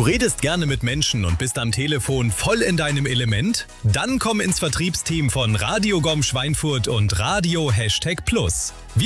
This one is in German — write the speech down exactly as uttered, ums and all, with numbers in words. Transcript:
redest gerne mit Menschen und bist am Telefon voll in deinem Element? Dann komm ins Vertriebsteam von Radio G O M Schweinfurt und Radio Hashtag Plus.